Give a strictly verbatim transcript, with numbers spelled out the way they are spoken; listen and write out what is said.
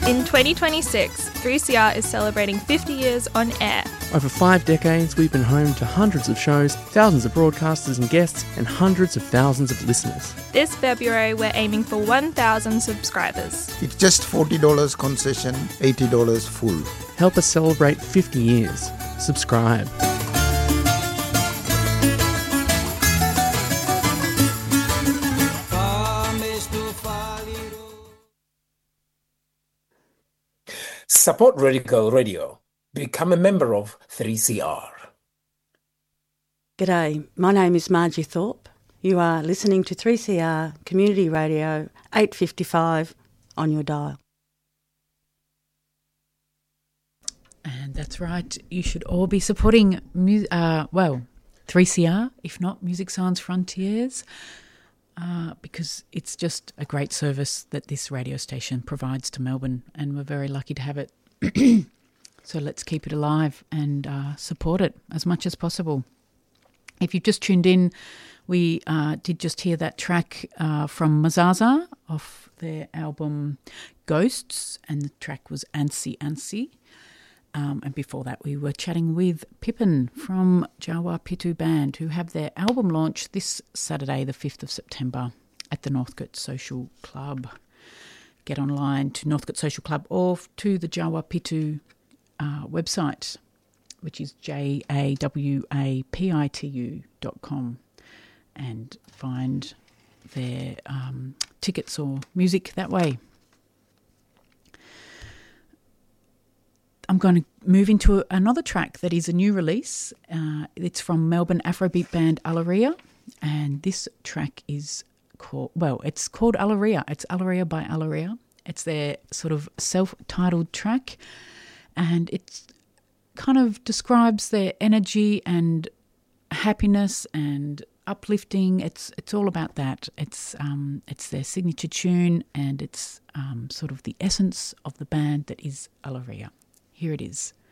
In twenty twenty-six, three C R is celebrating fifty years on air. Over five decades, we've been home to hundreds of shows, thousands of broadcasters and guests, and hundreds of thousands of listeners. This February, we're aiming for one thousand subscribers. It's just forty dollars concession, eighty dollars full. Help us celebrate fifty years. Subscribe. Support Radical Radio. Become a member of three C R. G'day, my name is Margie Thorpe. You are listening to three C R Community Radio eight fifty-five on your dial. And that's right, you should all be supporting, mu- uh, well, three C R, if not Music Science Frontiers, uh, because it's just a great service that this radio station provides to Melbourne, and we're very lucky to have it. So let's keep it alive and uh, support it as much as possible. If you've just tuned in, we uh, did just hear that track uh, from Mazaza off their album Ghosts, and the track was Ansi Ansi. Um, and before that, we were chatting with Pippin from Jawa Pitu Band, who have their album launch this Saturday, the fifth of September, at the Northcote Social Club. Get online to Northcote Social Club or to the Jawa Pitu uh, website, which is J A W A P I T U dot com, and find their um, tickets or music that way. I'm going to move into another track that is a new release. Uh, it's from Melbourne Afrobeat band Alaria, and this track is called, well, it's called Alaria. It's Alaria by Alaria. It's their sort of self-titled track, and it kind of describes their energy and happiness and uplifting. It's it's all about that. It's um it's their signature tune, and it's um sort of the essence of the band that is Alaria. Here it is.